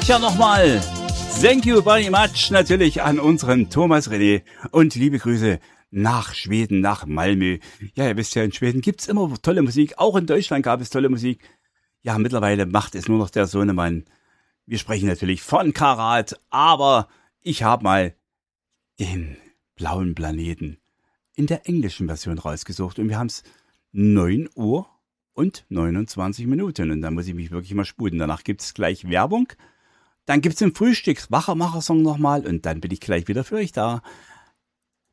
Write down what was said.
Ja, nochmal. Thank you very much natürlich an unseren Thomas René und liebe Grüße nach Schweden, nach Malmö. Ja, ihr wisst ja, in Schweden gibt's immer tolle Musik. Auch in Deutschland gab es tolle Musik. Ja, mittlerweile macht es nur noch der Sohnemann. Wir sprechen natürlich von Karat, aber ich habe mal den blauen Planeten in der englischen Version rausgesucht und wir haben es 9 Uhr und 29 Minuten und da muss ich mich wirklich mal sputen. Danach gibt's gleich Werbung, dann gibt's den Frühstücks-Wachermacher-Song nochmal und dann bin ich gleich wieder für euch da.